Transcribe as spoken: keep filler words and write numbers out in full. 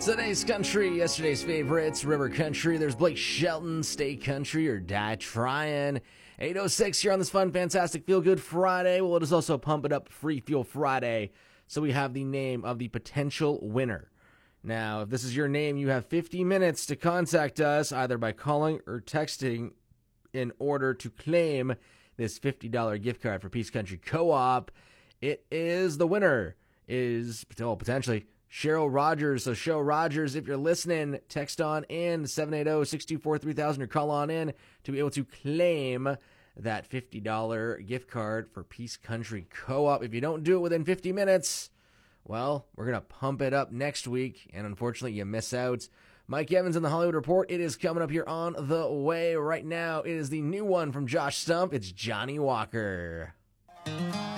Today's country, yesterday's favorites, River Country. There's Blake Shelton, Stay Country or Die Tryin'. eight oh six here on this fun, fantastic, feel-good Friday. Well, it is also Pump It Up Free Fuel Friday. So we have the name of the potential winner. Now, if this is your name, you have fifty minutes to contact us, either by calling or texting, in order to claim this fifty dollars gift card for Peace Country Co-op. It is the winner is, oh, potentially, Cheryl Rogers. So Cheryl Rogers, if you're listening, text on in seven eight zero, six two four, three thousand or call on in to be able to claim that fifty dollars gift card for Peace Country Co-op. If you don't do it within fifty minutes, well, we're going to pump it up next week, and unfortunately you miss out. Mike Evans in the Hollywood Report. It is coming up here on the way right now. It is the new one from Josh Stump. It's Johnny Walker.